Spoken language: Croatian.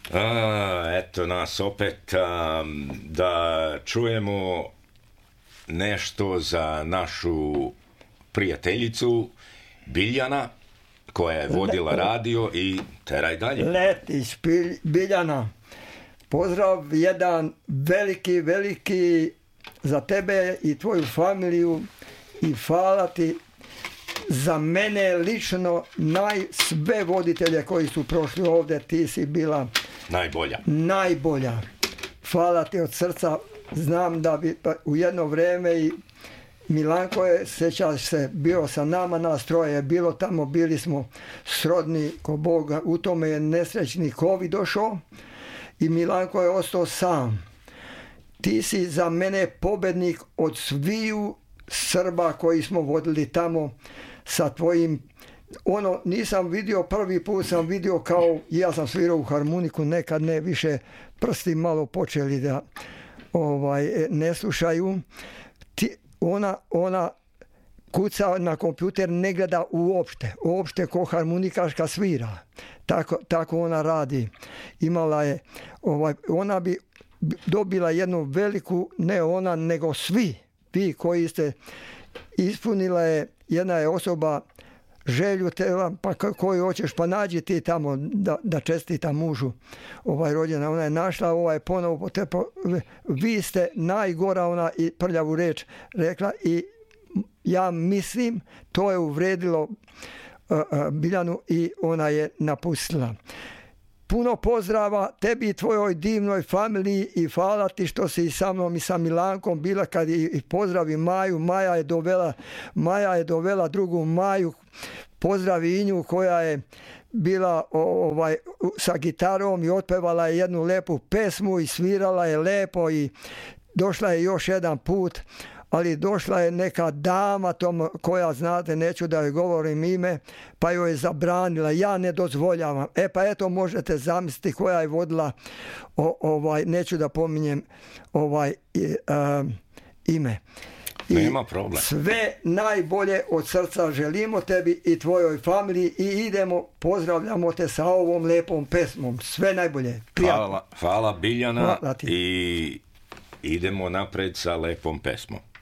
Eto nas opet da čujemo nešto za našu prijateljicu Biljana koja je vodila radio i teraj dalje. Letić, Biljana, pozdrav jedan veliki za tebe i tvoju familiju i hvala ti za mene lično sve voditelje koji su prošli ovdje, ti si bila najbolja. Hvala ti od srca. Znam da bi u jedno vrijeme i Milanko je, sjećaš se, bio sa nama, nas troje je bilo tamo, bili smo srodni ko Boga, u tome je nesrećni COVID došao i Milanko je ostao sam. Ti si za mene pobednik od sviju Srba koji smo vodili tamo sa tvojim, nisam vidio, prvi put sam vidio kao, ja sam svirao u harmoniku, nekad ne, više prsti malo počeli da ne slušaju. Ona kuca na kompjuter, ne gleda uopšte ko harmonikaška svira. Tako ona radi. Imala je, ona bi dobila jednu veliku, ne ona, nego svi, vi koji ste, ispunila je, jedna je osoba želju tela, pa koju hoćeš, pa nađi ti tamo da čestita mužu rođena. Ona je našla ponovo, vi ste najgora, ona i prljavu reč rekla i ja mislim to je uvredilo Biljanu i ona je napustila. Puno pozdrava tebi i tvojoj divnoj familiji i hvala ti što si sa mnom i sa Milankom bila, kad i pozdravi Maju. Maja je dovela drugu Maju, pozdravi i nju koja je bila sa gitarom i otpevala je jednu lepu pesmu i svirala je lepo i došla je još jedan put, ali došla je neka dama koja, znate, neću da joj govorim ime, pa joj je zabranila, ja ne dozvoljavam. Pa eto, možete zamisliti koja je vodila, neću da pominjem ime. Nema problem. Sve najbolje od srca želimo tebi i tvojoj familiji i idemo, pozdravljamo te sa ovom lepom pesmom. Sve najbolje. Hvala Biljana i idemo napred sa lepom pesmom.